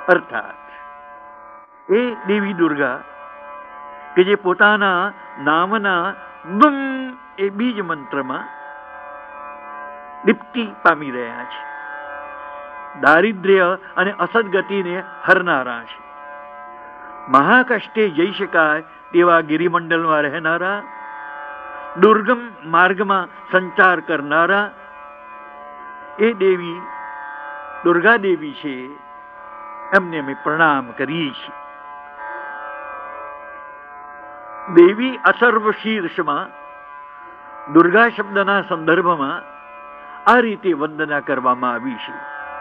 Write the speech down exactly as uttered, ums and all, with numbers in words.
અર્થાત એ દેવી દુર્ગા કે જે પોતાના નામના દુમ એ બીજ મંત્રમાં દીપ્તિ પામી રહ્યા છે, દારિદ્ર્ય અને અસદગતિને હરનારા છે, મહાકષ્ટે જઈ શકાય તેવા ગિરિમંડળમાં રહેનારા, દુર્ગમ માર્ગમાં સંચાર કરનારા એ દેવી દુર્ગા દેવી છે. એમને અમે પ્રણામ કરીએ છીએ. દેવી અથર્વ શીર્ષમાં દુર્ગા શબ્દના સંદર્ભમાં આ રીતે વંદના કરવામાં આવી છે.